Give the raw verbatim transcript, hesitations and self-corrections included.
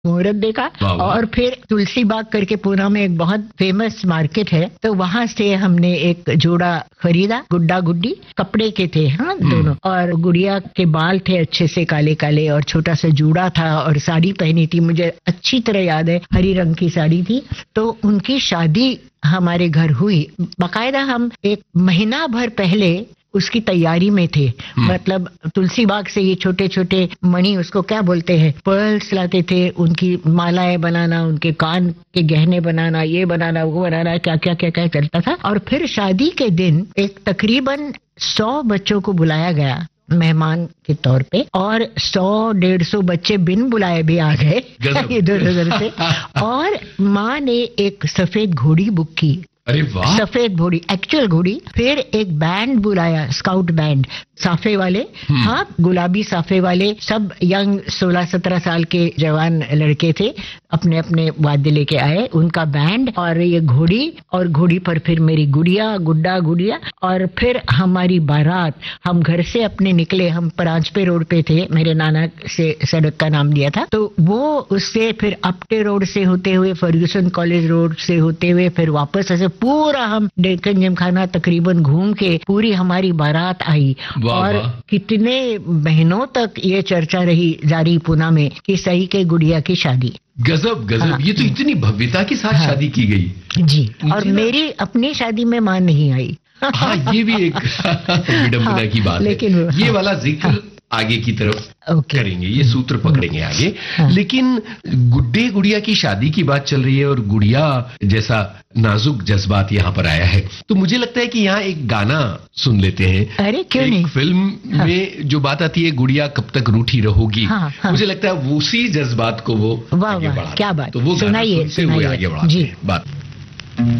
मुहूर्त देखा और फिर तुलसी बाग करके पूना में एक बहुत फेमस मार्केट है, तो वहां से हमने एक जोड़ा खरीदा, गुड्डा गुड्डी कपड़े के थे, हाँ दोनों, और गुड़िया के बाल थे अच्छे से काले काले और छोटा सा जूड़ा था और साड़ी पहनी थी, मुझे अच्छी तरह याद है, हरी रंग की साड़ी थी। तो उनकी शादी हमारे घर हुई, बाकायदा हम एक महीना भर पहले उसकी तैयारी में थे। मतलब तुलसी बाग से ये छोटे छोटे मणि, उसको क्या बोलते हैं, पर्ल्स लाते थे, उनकी मालाएं बनाना, उनके कान के गहने बनाना, ये बनाना वो बनाना, क्या क्या क्या क्या चलता था। और फिर शादी के दिन एक तकरीबन सौ बच्चों को बुलाया गया मेहमान के तौर पे, और सौ डेढ़ सौ बच्चे बिन बुलाए भी आ गए इधर उधर से। और माँ ने एक सफेद घोड़ी बुक की, अरे वाह, सफेद घोड़ी, एक्चुअल घोड़ी। फिर एक बैंड बुलाया, स्काउट बैंड, साफे वाले, हाँ गुलाबी साफे वाले, सब यंग सोलह सत्रह साल के जवान लड़के थे, अपने अपने वाद्य लेके आए, उनका बैंड और ये घोड़ी, और घोड़ी पर फिर मेरी गुड़िया, गुड्डा गुड़िया, और फिर हमारी बारात। हम घर से अपने निकले, हम परांजपे रोड पे थे, मेरे नाना से सड़क का नाम दिया था, तो वो उससे फिर अपटे रोड से होते हुए, फर्ग्यूसन कॉलेज रोड से होते हुए, फिर वापस ऐसे पूरा हम डेक्कन जिमखाना तकरीबन घूम के पूरी हमारी बारात आई। और कितने महीनों तक ये चर्चा रही जारी पूना में कि सही के गुड़िया की शादी। गजब गजब, हाँ, ये तो इतनी भव्यता के साथ हाँ, शादी की गई जी। और मेरी अपनी शादी में मां नहीं आई। हाँ, ये भी एक विडंबना हाँ, की बात लेकिन है। ये हाँ, वाला जिक्र हाँ, आगे की तरफ okay. करेंगे, ये सूत्र पकड़ेंगे आगे। हाँ। लेकिन गुड्डे गुड़िया की शादी की बात चल रही है और गुड़िया जैसा नाजुक जज्बात यहाँ पर आया है, तो मुझे लगता है कि यहाँ एक गाना सुन लेते हैं। अरे क्यों एक नहीं? फिल्म हाँ। में जो बात आती है, गुड़िया कब तक रूठी रहोगी, हाँ, हाँ। मुझे लगता है उसी जज्बात को वो वाह वाह, क्या बात, तो वो सुनाइए, सुनते हुए आगे बढ़ाते हैं बात।